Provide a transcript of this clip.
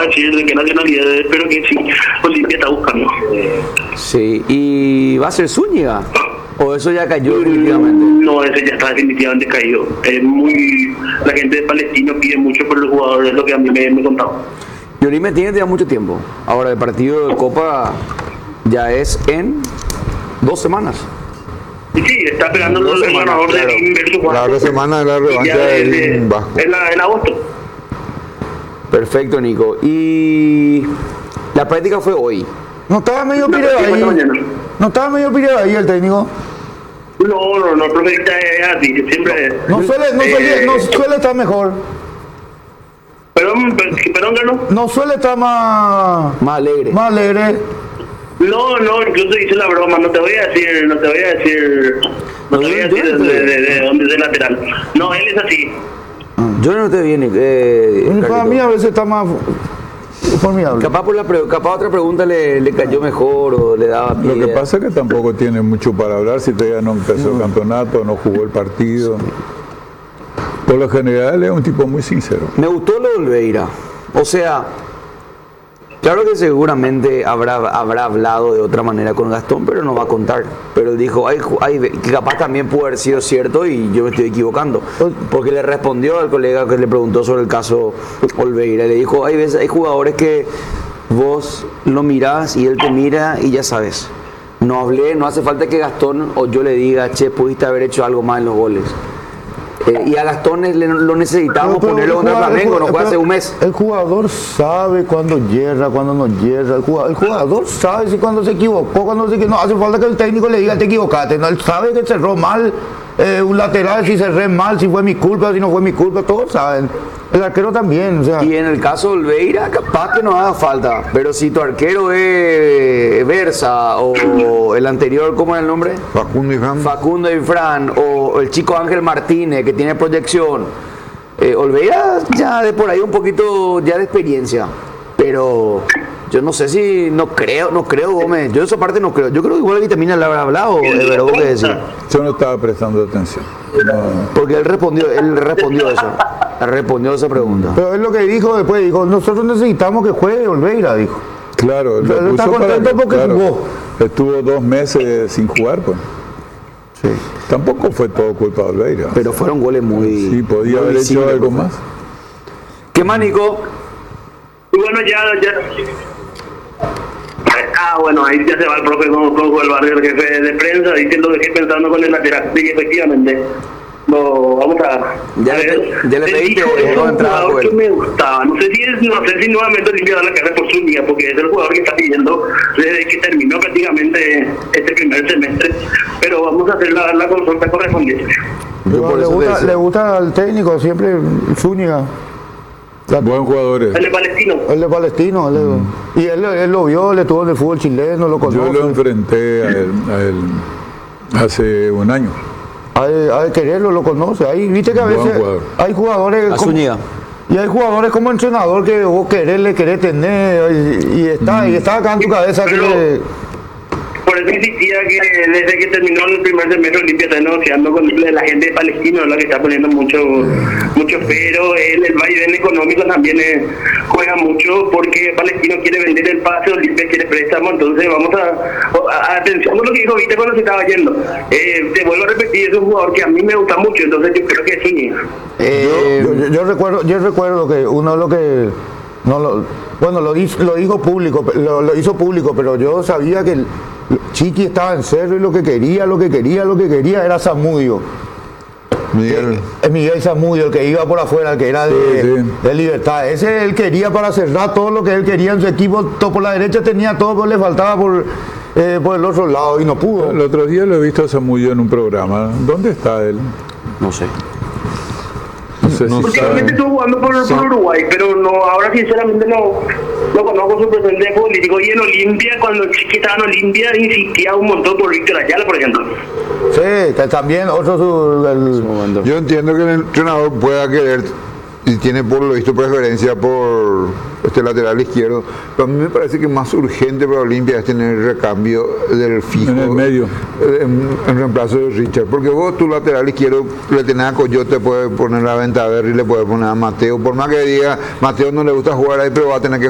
a decir de qué nacionalidad es, pero que sí, Olimpia está buscando. Sí, ¿y va a ser Zúñiga? ¿O eso ya cayó definitivamente? No, ese ya está definitivamente caído. La gente de Palestino pide mucho por los jugadores, es lo que a mí me contaban. Y Olimpia tiene ya mucho tiempo. Ahora el partido de Copa ya es en 2 semanas. Y sí, está esperando el ganador de Lin versus Vasco. La otra semana de la revancha de Lin Vasco. En agosto. Perfecto, Nico. Y la práctica fue hoy. ¿No estaba medio pirado ahí? ¿No estaba medio pirado ahí el técnico? No, el profe es así, siempre... No suele estar mejor. Perdón, Gano. No suele estar más alegre. Más alegre. No, incluso hice la broma, no te voy a decir de dónde es el lateral. No, él es así. Yo no te viene. Para mí a veces está más formidable. Capaz otra pregunta le cayó mejor o le daba pie. Lo que pasa es que tampoco tiene mucho para hablar si todavía no empezó el campeonato, no jugó el partido. Por lo general es un tipo muy sincero. Me gustó lo de Olveira. O sea, claro que seguramente habrá hablado de otra manera con Gastón, pero no va a contar. Pero dijo, que capaz también pudo haber sido cierto y yo me estoy equivocando. Porque le respondió al colega que le preguntó sobre el caso Olveira. Le dijo, hay jugadores que vos lo mirás y él te mira y ya sabes. No hace falta que Gastón o yo le diga, che, pudiste haber hecho algo más en los goles. Y a Gastón lo necesitamos ponerlo contra Flamengo, no fue hace un mes. El jugador sabe cuándo yerra, cuándo no yerra. El jugador sabe si cuando se equivocó, no hace falta que el técnico le diga te equivocaste. No, él sabe que cerró mal un lateral, si cerré mal, si fue mi culpa, si no fue mi culpa, todos saben. El arquero también, o sea. Y en el caso de Olveira, capaz que no haga falta. Pero si tu arquero es Versa o el anterior, ¿cómo era el nombre? Facundo y Fran, o el chico Ángel Martínez, que tiene proyección. Olveira ya de por ahí un poquito ya de experiencia. Pero yo no sé si, no creo, Gómez. Yo esa parte no creo. Yo creo que igual la vitamina le habrá hablado, de verdad, ¿qué decir? Yo no estaba prestando atención. No. Porque él respondió eso. Respondió esa pregunta. Pero es lo que después dijo, nosotros necesitamos que juegue Olveira, dijo. Claro, él está contento porque jugó. Estuvo 2 meses sin jugar, pues. Sí. Tampoco fue todo culpa de Olveira. Pero fueron goles muy... Sí, podía haber hecho algo más. ¿Qué más, Nico? Bueno, ya. Bueno, ahí ya se va el profe con el barrio, el jefe de prensa, diciendo que estoy pensando con el lateral. Sí, efectivamente. Vamos a ver. Ya le pediste entrada que me gustaba. No sé si nuevamente Olimpia da la cara por Zúñiga, porque es el jugador que está pidiendo desde que terminó prácticamente este primer semestre. Pero vamos a hacer la consulta correspondiente. Le gusta al técnico siempre Zúñiga. Buen jugador. El de Palestino. Y él lo vio, le estuvo en el fútbol chileno, lo conoce. Yo lo enfrenté a él hace un año. Hay quererlo, lo conoce. Ahí viste que a veces hay jugadores y hay jugadores como entrenador que vos querés tener y está acá en tu cabeza Por eso insistía que desde que terminó el primer semestre Olimpia está negociando con la gente de Palestino, la que está poniendo mucho pero el vaivén económico también juega mucho porque Palestino quiere vender el pase, Olimpia quiere préstamo, entonces vamos a atención con lo que dijo Vita cuando se estaba yendo. Te vuelvo a repetir, es un jugador que a mí me gusta mucho, entonces yo creo que es Zúñiga. Yo recuerdo que uno lo que lo hizo público, pero yo sabía que Chiqui estaba en serio y lo que quería era Zamudio. Miguel Zamudio, el que iba por afuera, el que era de Libertad. Ese él quería para cerrar todo lo que él quería en su equipo. Todo por la derecha tenía todo, pero le faltaba por el otro lado y no pudo. El otro día lo he visto a Zamudio en un programa. ¿Dónde está él? No sé. Últimamente estuvo jugando por Uruguay, pero ahora sinceramente no conozco su presente político. Y en Olimpia, cuando Chiqui estaba en Olimpia, insistía un montón por Víctor Ayala, por ejemplo. Sí, que también yo entiendo que el entrenador pueda querer y tiene por lo visto preferencia por este lateral izquierdo, pero a mí me parece que más urgente para Olimpia es tener el recambio del fijo en el medio en reemplazo de Richard, porque vos tu lateral izquierdo le tenés a Coyote, puedes poner a Ventaverri, le puedes poner a Mateo, por más que diga Mateo no le gusta jugar ahí, pero va a tener que